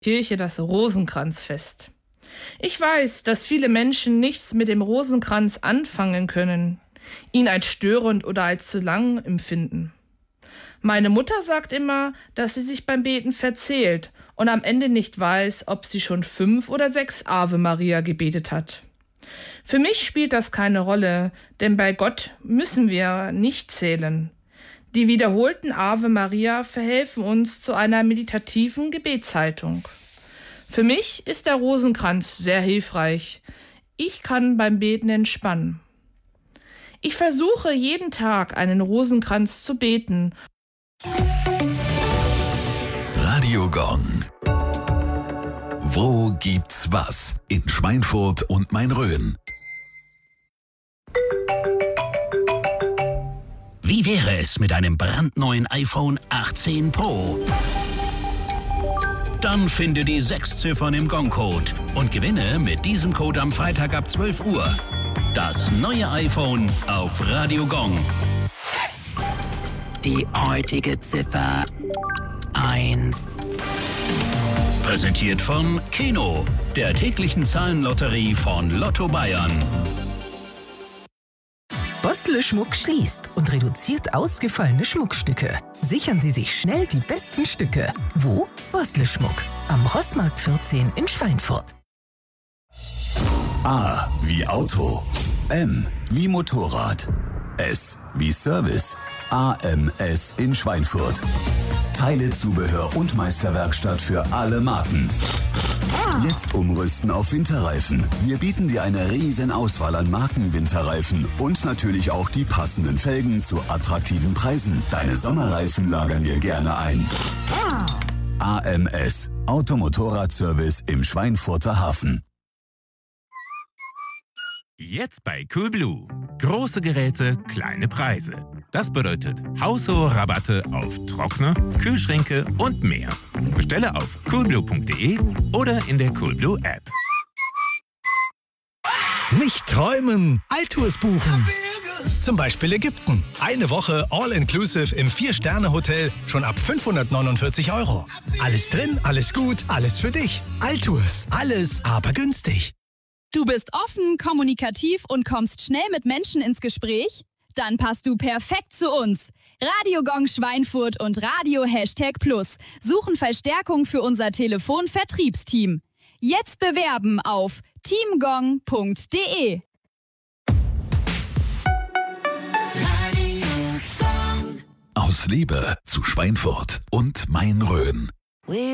Kirche das Rosenkranzfest. Ich weiß, dass viele Menschen nichts mit dem Rosenkranz anfangen können, ihn als störend oder als zu lang empfinden. Meine Mutter sagt immer, dass sie sich beim Beten verzählt und am Ende nicht weiß, ob sie schon 5 oder 6 Ave Maria gebetet hat. Für mich spielt das keine Rolle, denn bei Gott müssen wir nicht zählen. Die wiederholten Ave Maria verhelfen uns zu einer meditativen Gebetshaltung. Für mich ist der Rosenkranz sehr hilfreich. Ich kann beim Beten entspannen. Ich versuche jeden Tag einen Rosenkranz zu beten. Radio Gong. Wo gibt's was? In Schweinfurt und Main-Rhön. Wie wäre es mit einem brandneuen iPhone 18 Pro? Dann finde die 6 Ziffern im Gong-Code und gewinne mit diesem Code am Freitag ab 12 Uhr das neue iPhone auf Radio Gong. Die heutige Ziffer 1. Präsentiert von Keno, der täglichen Zahlenlotterie von Lotto Bayern. Bosle Schmuck schließt und reduziert ausgefallene Schmuckstücke. Sichern Sie sich schnell die besten Stücke. Wo? Bosle Schmuck. Am Rossmarkt 14 in Schweinfurt. A wie Auto. M wie Motorrad. S wie Service. AMS in Schweinfurt. Teile, Zubehör und Meisterwerkstatt für alle Marken. Jetzt umrüsten auf Winterreifen. Wir bieten dir eine riesen Auswahl an Marken-Winterreifen und natürlich auch die passenden Felgen zu attraktiven Preisen. Deine Sommerreifen lagern wir gerne ein. AMS, Automotorradservice im Schweinfurter Hafen. Jetzt bei Coolblue. Große Geräte, kleine Preise. Das bedeutet haushohe Rabatte auf Trockner, Kühlschränke und mehr. Bestelle auf coolblue.de oder in der Coolblue App. Nicht träumen, Alltours buchen. Zum Beispiel Ägypten. Eine Woche All-Inclusive im 4-Sterne-Hotel schon ab 549 €. Alles drin, alles gut, alles für dich. Alltours, alles aber günstig. Du bist offen, kommunikativ und kommst schnell mit Menschen ins Gespräch? Dann passt du perfekt zu uns. Radio Gong Schweinfurt und Radio #Plus suchen Verstärkung für unser Telefonvertriebsteam. Jetzt bewerben auf teamgong.de. Aus Liebe zu Schweinfurt und Main-Rhön.